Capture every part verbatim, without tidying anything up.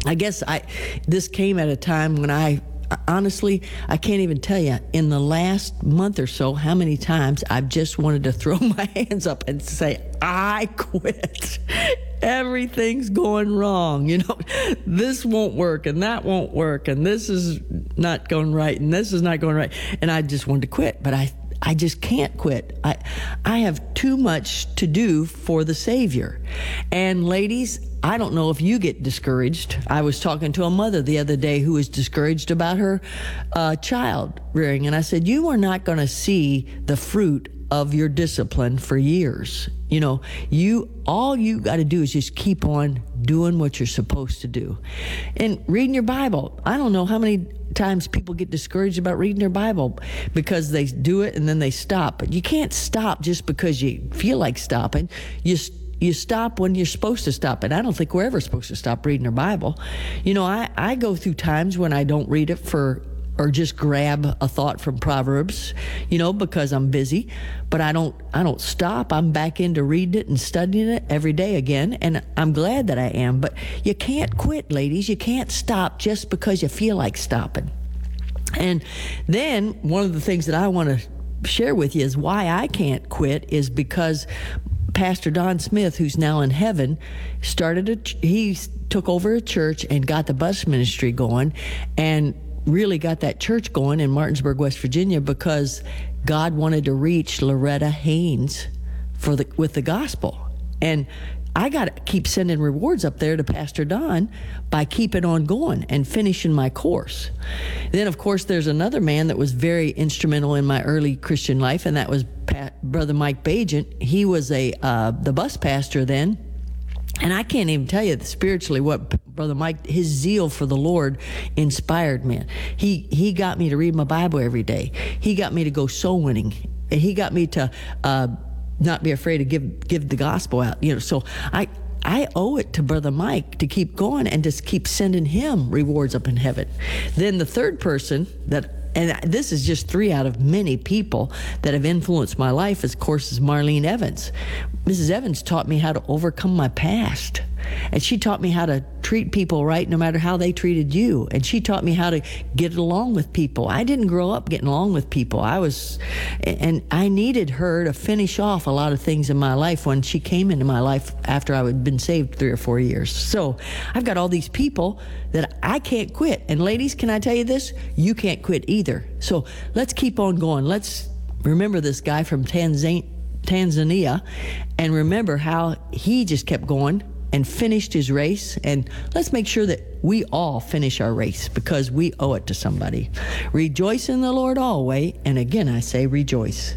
I guess I this came at a time when I, honestly, I can't even tell you, in the last month or so, how many times I've just wanted to throw my hands up and say, I quit. Everything's going wrong. You know, this won't work and that won't work and this is not going right and this is not going right. And I just wanted to quit, but I I just can't quit. I I have too much to do for the Savior. And ladies, I don't know if you get discouraged. I was talking to a mother the other day who was discouraged about her uh, child rearing. And I said, you are not going to see the fruit of your discipline for years. You know, you all you got to do is just keep on doing what you're supposed to do. And reading your Bible. I don't know how many times people get discouraged about reading their Bible because they do it and then they stop. But you can't stop just because you feel like stopping. You You stop when you're supposed to stop. And I don't think we're ever supposed to stop reading our Bible. You know, I, I go through times when I don't read it for, or just grab a thought from Proverbs, you know, because I'm busy. But I don't I don't stop. I'm back into reading it and studying it every day again. And I'm glad that I am. But you can't quit, ladies. You can't stop just because you feel like stopping. And then one of the things that I want to share with you is why I can't quit is because Pastor Don Smith, who's now in heaven, started a, he took over a church and got the bus ministry going and really got that church going in Martinsburg, West Virginia, because God wanted to reach Loretta Haynes for the with the gospel. And I got to keep sending rewards up there to Pastor Don by keeping on going and finishing my course. Then, of course, there's another man that was very instrumental in my early Christian life, and that was Pat, Brother Mike Bagent. He was a uh, the bus pastor then. And I can't even tell you spiritually what Brother Mike, his zeal for the Lord inspired me. He he got me to read my Bible every day. He got me to go soul winning. He got me to uh, not be afraid to give give the gospel out. You know, so I I owe it to Brother Mike to keep going and just keep sending him rewards up in heaven. Then the third person that, and this is just three out of many people that have influenced my life, of course, is Marlene Evans. Missus Evans taught me how to overcome my past. And she taught me how to treat people right no matter how they treated you. And she taught me how to get along with people. I didn't grow up getting along with people. I was, and I needed her to finish off a lot of things in my life when she came into my life after I had been saved three or four years. So I've got all these people that I can't quit. And ladies, can I tell you this? You can't quit either. So let's keep on going. Let's remember this guy from Tanzania, Tanzania and remember how he just kept going and finished his race. And let's make sure that we all finish our race because we owe it to somebody. Rejoice in the Lord always. And again, I say rejoice.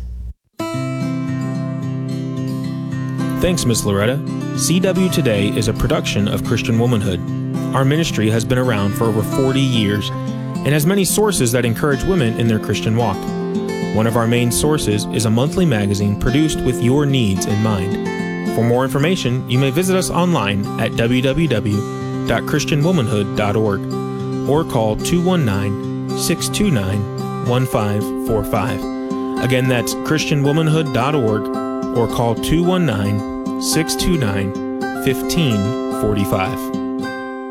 Thanks, Miss Loretta. C W Today is a production of Christian Womanhood. Our ministry has been around for over forty years and has many sources that encourage women in their Christian walk. One of our main sources is a monthly magazine produced with your needs in mind. For more information, you may visit us online at w w w dot christian womanhood dot org or call two one nine, six two nine, one five four five. Again, that's christian womanhood dot org or call two one nine, six two nine, one five four five.